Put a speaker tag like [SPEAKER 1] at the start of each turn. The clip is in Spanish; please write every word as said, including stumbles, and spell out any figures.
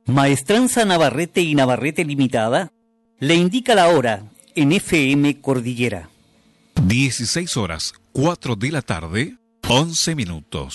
[SPEAKER 1] Maestranza Navarrete y Navarrete Limitada le indica la hora en F M Cordillera.
[SPEAKER 2] dieciséis horas, cuatro de la tarde, once minutos.